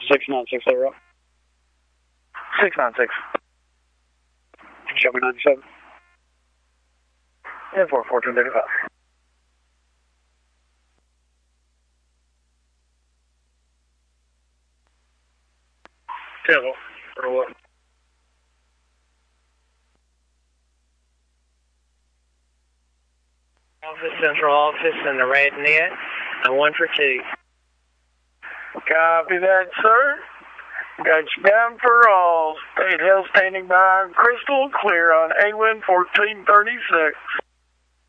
6960. 696. Show me 97. And 41435. Careful. For what? Office, Central Office in the red net. And 1 for 2. Copy that, sir. Got you down for all. State Hill standing by, crystal clear on AWIN 1436.